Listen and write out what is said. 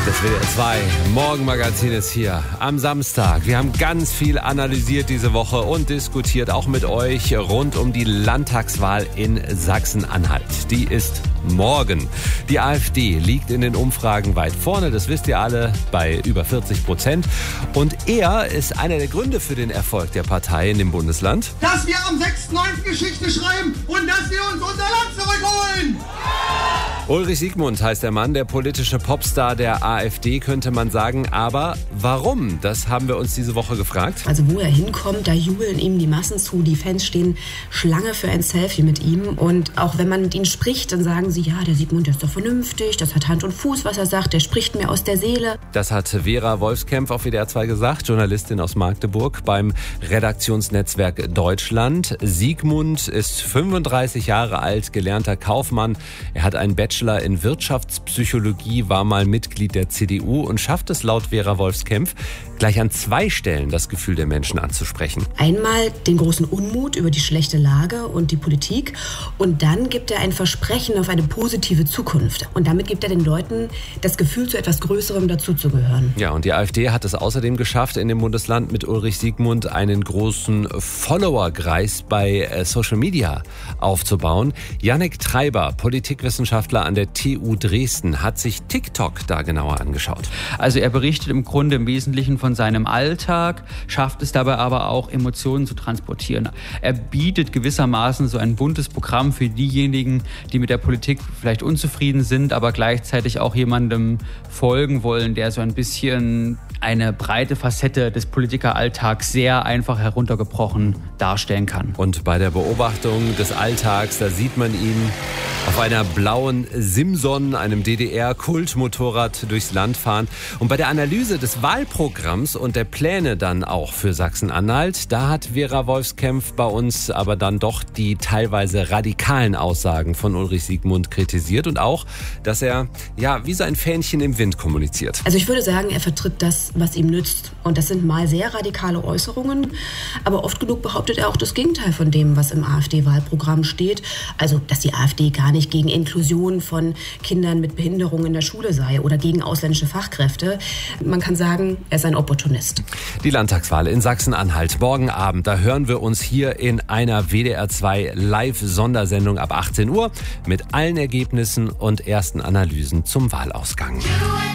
Das WDR 2 Morgenmagazin ist hier am Samstag. Wir haben ganz viel analysiert diese Woche und diskutiert auch mit euch rund um die Landtagswahl in Sachsen-Anhalt. Die ist morgen. Die AfD liegt in den Umfragen weit vorne, das wisst ihr alle, bei über 40%. Und er ist einer der Gründe für den Erfolg der Partei in dem Bundesland. Dass wir am 6.9. Geschichte schreiben und dass wir uns unser Land zurückholen! Ulrich Siegmund heißt der Mann, der politische Popstar der AfD, könnte man sagen. Aber warum? Das haben wir uns diese Woche gefragt. Also wo er hinkommt, da jubeln ihm die Massen zu. Die Fans stehen Schlange für ein Selfie mit ihm. Und auch wenn man mit ihm spricht, dann sagen sie, ja, der Siegmund ist doch vernünftig, das hat Hand und Fuß, was er sagt, der spricht mir aus der Seele. Das hat Vera Wolfskämpf auf WDR 2 gesagt, Journalistin aus Magdeburg beim Redaktionsnetzwerk Deutschland. Siegmund ist 35 Jahre alt, gelernter Kaufmann. Er hat einen Bachelor in Wirtschaftspsychologie, war mal Mitglied der CDU und schafft es laut Vera Wolfskämpf, gleich an 2 Stellen das Gefühl der Menschen anzusprechen. Einmal den großen Unmut über die schlechte Lage und die Politik und dann gibt er ein Versprechen auf eine positive Zukunft. Und damit gibt er den Leuten das Gefühl, zu etwas Größerem dazuzugehören. Ja, und die AfD hat es außerdem geschafft, in dem Bundesland mit Ulrich Siegmund einen großen Followerkreis bei Social Media aufzubauen. Jannik Treiber, Politikwissenschaftler an der TU Dresden, hat sich TikTok da genauer angeschaut. Also er berichtet im Grunde im Wesentlichen von seinem Alltag, schafft es dabei aber auch, Emotionen zu transportieren. Er bietet gewissermaßen so ein buntes Programm für diejenigen, die mit der Politik vielleicht unzufrieden sind, aber gleichzeitig auch jemandem folgen wollen, der so ein bisschen eine breite Facette des Politikeralltags sehr einfach heruntergebrochen darstellen kann. Und bei der Beobachtung des Alltags, da sieht man ihn auf einer blauen Simson, einem DDR-Kultmotorrad durchs Land fahren. Und bei der Analyse des Wahlprogramms und der Pläne dann auch für Sachsen-Anhalt, da hat Vera Wolfskämpf bei uns aber dann doch die teilweise radikalen Aussagen von Ulrich Siegmund kritisiert und auch, dass er ja wie so ein Fähnchen im Wind kommuniziert. Also ich würde sagen, er vertritt das, was ihm nützt. Und das sind mal sehr radikale Äußerungen, aber oft genug behauptet er auch das Gegenteil von dem, was im AfD-Wahlprogramm steht. Also, dass die AfD gar nicht gegen Inklusion von Kindern mit Behinderung in der Schule sei oder gegen ausländische Fachkräfte. Man kann sagen, er ist ein Opportunist. Die Landtagswahl in Sachsen-Anhalt morgen Abend, da hören wir uns hier in einer WDR 2 Live-Sondersendung ab 18 Uhr mit allen Ergebnissen und ersten Analysen zum Wahlausgang.